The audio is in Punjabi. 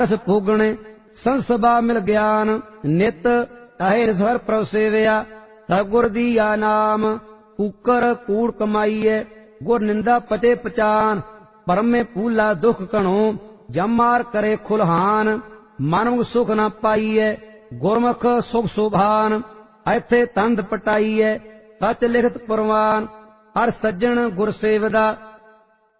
ਰਸ ਭੋਗਣੇ ਸੰਸਭਾ ਮਿਲ ਗਿਆਨ ਨਿਤ ਅਹੇ ਸਵਰ ਪ੍ਰਭ ਸੇਵਿਆ ਸਤਿਗੁਰ ਦੀਆ ਨਾਮ ਕੂਕਰ ਕੂੜ ਕਮਾਈਐ ਗੁਰ ਨਿੰਦਾ ਪਤੇ ਪਚਾਨ ਪਰਮੇ ਪੂਲਾ ਦੁਖ ਘਣੋ ਜਮਾਰ ਕਰੇ ਖੁਲਹਾਨ ਮਨੁ ਸੁਖ ਨਾ ਪਾਈਐ ਗੁਰਮੁਖ ਸੁਖ ਸੁਭਾਨ ਇੱਥੇ ਤੰਦ ਪਟਾਈਐ ਸਚ ਲਿਖਤ ਪ੍ਰਵਾਨ ਹਰ ਸੱਜਣ ਗੁਰ ਸੇਵਦਾ